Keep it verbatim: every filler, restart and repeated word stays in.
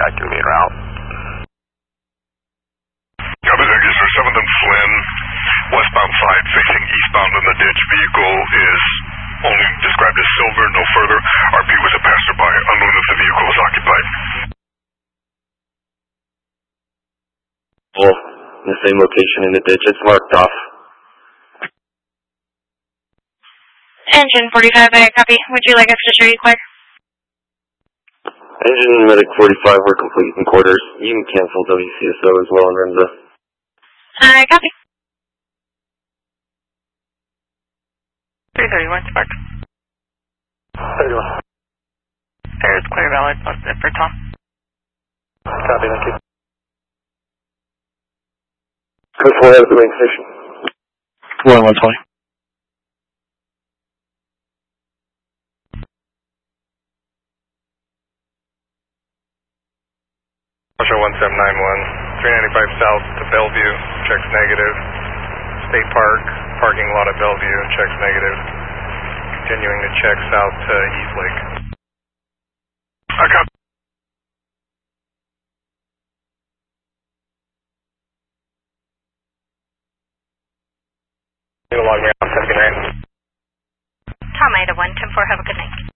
I can be en route. Copy that, yes sir, seventh and Flynn, westbound side facing eastbound in the ditch. Vehicle is only described as silver, no further. R P was a passerby, unknown if the vehicle was occupied. Well, in the same location in the ditch, it's marked off. Engine forty-five, I copy. Would you like us to show you quick? Engine and Medic forty-five were complete in quarters. You can cancel W C S O as well in Remza. I copy. three thirty-one, spark. thirty-one. There's clear valid, positive for Tom. Copy, thank you. Coast one out of the main station. one one twenty. Marshall one seven nine one, three ninety-five south to Bellevue, checks negative. State Park, parking lot at Bellevue, checks negative. Continuing to check south to East Lake. I got You can log me off, have a good night. Tom Ida one, ten four, have a good night.